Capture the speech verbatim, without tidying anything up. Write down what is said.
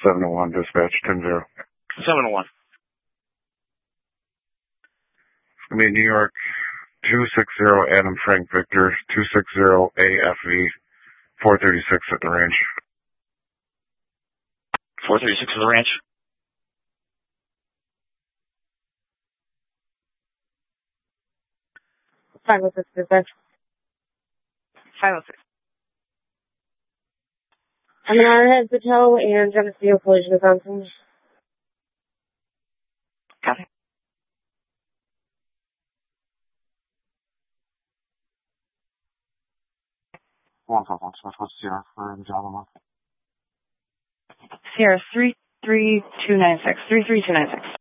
seven oh one, dispatch, ten zero. seven oh one. I mean, New York, two six zero Adam Frank Victor, two six zero A F V, four thirty-six at the range. four thirty-six at the ranch. five oh six, dispatch. five oh six. I'm in our head to toe and Geneseo collision Wisconsin. Copy. one five one, Southwest Sierra for Jalama. Sierra three three two nine six. three three two nine six.